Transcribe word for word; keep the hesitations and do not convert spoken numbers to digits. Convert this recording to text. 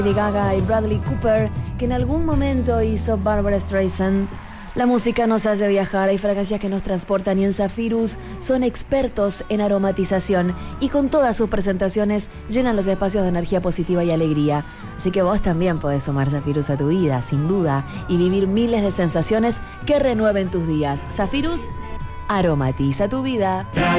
Lady Gaga y Bradley Cooper, que en algún momento hizo Barbra Streisand. La música nos hace viajar, hay fragancias que nos transportan y en Zephyrus son expertos en aromatización y con todas sus presentaciones llenan los espacios de energía positiva y alegría. Así que vos también podés sumar Zephyrus a tu vida, sin duda, y vivir miles de sensaciones que renueven tus días. Zephyrus aromatiza tu vida.